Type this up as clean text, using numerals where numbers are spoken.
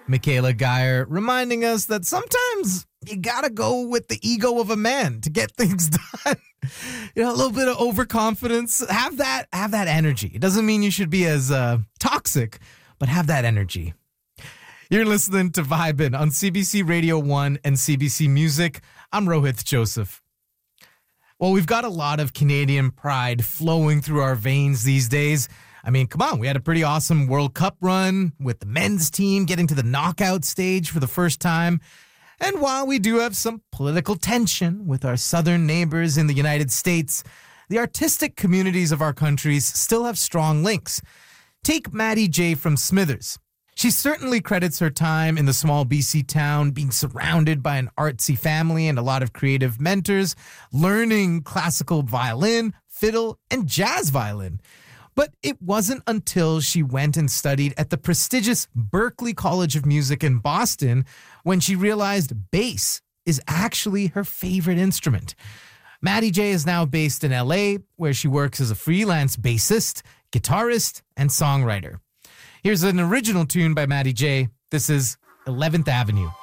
Michaela Geyer, reminding us that sometimes you gotta go with the ego of a man to get things done. A little bit of overconfidence. Have that energy. It doesn't mean you should be as toxic, but have that energy. You're listening to Vibin' on CBC Radio 1 and CBC Music. I'm Rohit Joseph. Well, we've got a lot of Canadian pride flowing through our veins these days. I mean, come on, we had a pretty awesome World Cup run with the men's team getting to the knockout stage for the first time. And while we do have some political tension with our southern neighbors in the United States, the artistic communities of our countries still have strong links. Take Maddie J. from Smithers. She certainly credits her time in the small BC town being surrounded by an artsy family and a lot of creative mentors, learning classical violin, fiddle, and jazz violin. But it wasn't until she went and studied at the prestigious Berklee College of Music in Boston when she realized bass is actually her favorite instrument. Maddie J is now based in LA, where she works as a freelance bassist, guitarist, and songwriter. Here's an original tune by Maddie J. This is 11th Avenue.